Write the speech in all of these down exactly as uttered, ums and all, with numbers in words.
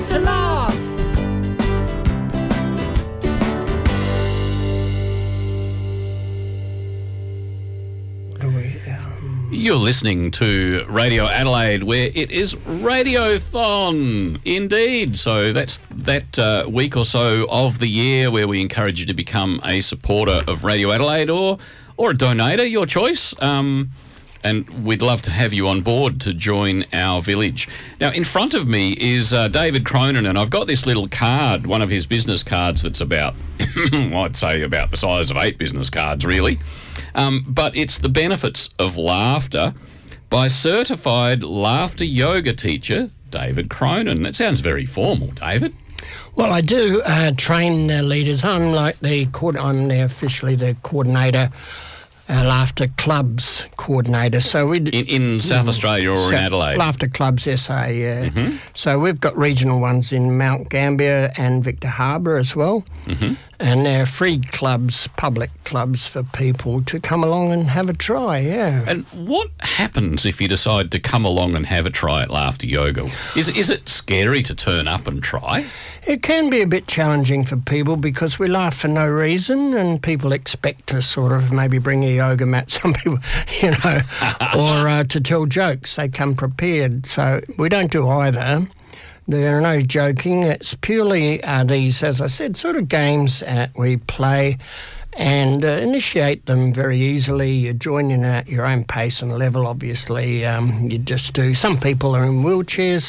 To laugh. You're listening to Radio Adelaide, where it is Radiothon, indeed. So that's that uh, week or so of the year where we encourage you to become a supporter of Radio Adelaide or or a donator, your choice. Um, and we'd love to have you on board to join our village. Now, in front of me is uh, David Cronin, and I've got this little card, one of his business cards that's about, I'd say about the size of eight business cards, really. Um, but it's the benefits of laughter by certified laughter yoga teacher, David Cronin. That sounds very formal, David. Well, I do uh, train uh, leaders. I'm like the co- I'm the officially the coordinator, uh, laughter clubs coordinator. So we d- in, in South Australia or so in Adelaide. Laughter Clubs S A. Yeah. Mm-hmm. So we've got regional ones in Mount Gambier and Victor Harbour as well. Mm-hmm. And they're free clubs, public clubs for people to come along and have a try, yeah. And what happens if you decide to come along and have a try at laughter yoga? Is, is it scary to turn up and try? It can be a bit challenging for people because we laugh for no reason and people expect to sort of maybe bring a yoga mat, some people, you know, or uh, to tell jokes. They come prepared. So we don't do either. There are no joking. It's purely uh, these, as I said, sort of games that we play and uh, initiate them very easily. You join in at your own pace and level, obviously. Um, you just do. Some people are in wheelchairs.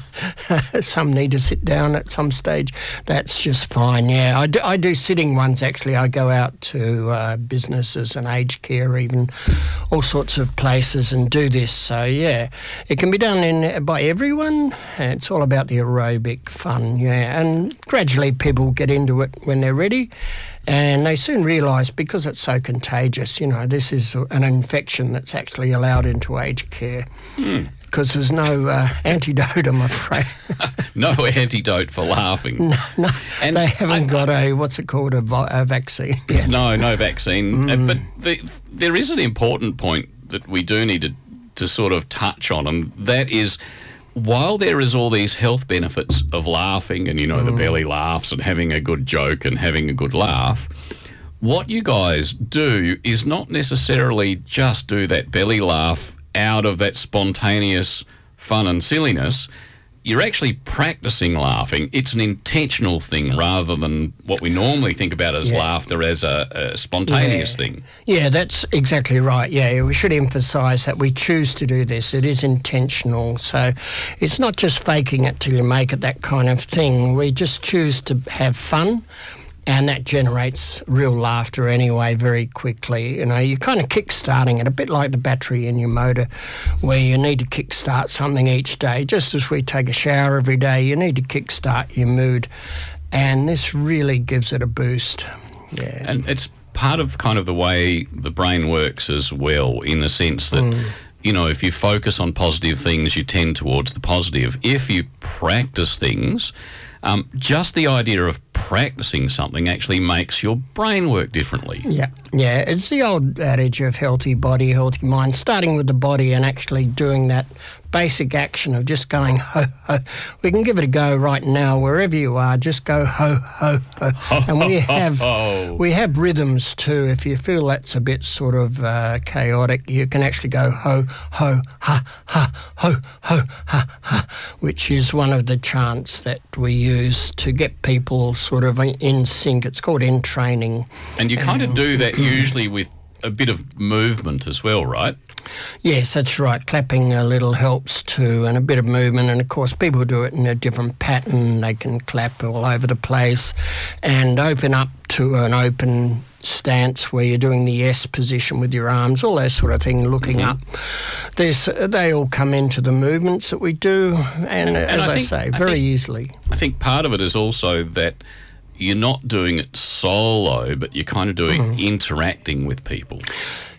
Some, some need to sit down at some stage. That's just fine, yeah. I do, I do sitting ones, actually. I go out to uh, businesses and aged care, even all sorts of places, and do this. So, yeah, it can be done in by everyone. It's all about the aerobic fun, yeah. And gradually people get into it when they're ready. And they soon realise, because it's so contagious, you know, this is an infection that's actually allowed into aged care. Mm. Because there's no uh, antidote, I'm afraid. No antidote for laughing. No, no. And they haven't I, got a, what's it called, a, vi- a vaccine. Yeah. No, no vaccine. Mm. Uh, but the, there is an important point that we do need to, to sort of touch on, and that is, while there is all these health benefits of laughing and, you know, mm. the belly laughs and having a good joke and having a good laugh, what you guys do is not necessarily just do that belly laugh out of that spontaneous fun and silliness. You're actually practicing laughing. It's an intentional thing rather than what we normally think about as yeah. laughter as a, a spontaneous yeah. thing. Yeah, that's exactly right. Yeah, we should emphasise that we choose to do this. It is intentional. So it's not just faking it till you make it, that kind of thing. We just choose to have fun. And that generates real laughter anyway very quickly. You know, you're kind of kick-starting it, a bit like the battery in your motor, where you need to kick-start something each day. Just as we take a shower every day, you need to kick-start your mood. And this really gives it a boost. Yeah. And it's part of kind of the way the brain works as well, in the sense that, mm. you know, if you focus on positive things, you tend towards the positive. If you practice things, Um, just the idea of practicing something actually makes your brain work differently. Yeah, yeah. It's the old adage of healthy body, healthy mind, starting with the body and actually doing that basic action of just going ho, ho. We can give it a go right now, wherever you are, just go ho, ho, ho. ho and we ho, have ho. we have rhythms too. If you feel that's a bit sort of uh, chaotic, you can actually go ho, ho, ha, ha, ho, ho, ha, ha, which is one of the chants that we use to get people sort of in sync. It's called in training. And you kind of do that usually with a bit of movement as well, right? Yes, that's right. Clapping a little helps too, and a bit of movement. And, of course, people do it in a different pattern. They can clap all over the place and open up to an open stance where you're doing the S position with your arms, all that sort of thing, looking mm-hmm. up. There's, they all come into the movements that we do, and, and as I, I think, say, very I think, easily. I think part of it is also that you're not doing it solo, but you're kind of doing mm. interacting with people.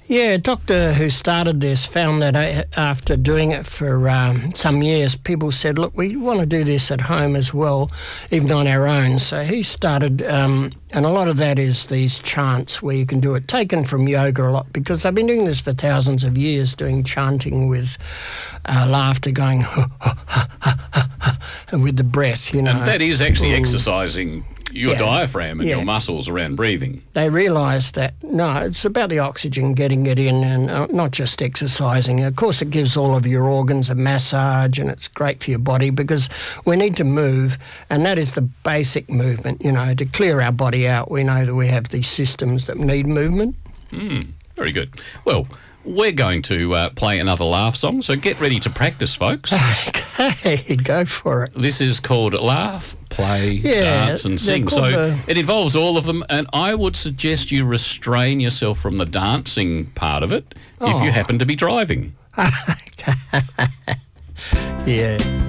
Yeah, a doctor who started this found that a- after doing it for um, some years, people said, look, we want to do this at home as well, even on our own. So he started, um, and a lot of that is these chants where you can do it, taken from yoga a lot, because I've been doing this for thousands of years, doing chanting with uh, laughter going, and with the breath, you know. And that is actually Mm. exercising your Yeah. diaphragm and Yeah. your muscles around breathing. They realised that, no, it's about the oxygen, getting it in, and uh, not just exercising. Of course, it gives all of your organs a massage, and it's great for your body, because we need to move, and that is the basic movement, you know, to clear our body out. We know that we have these systems that need movement. Mm, very good. Well, we're going to uh, play another laugh song, so get ready to practice, folks. Okay, go for it. This is called Laugh, Play, Yeah, Dance and they're Sing. called So the- it involves all of them, and I would suggest you restrain yourself from the dancing part of it if Oh. you happen to be driving. Yeah.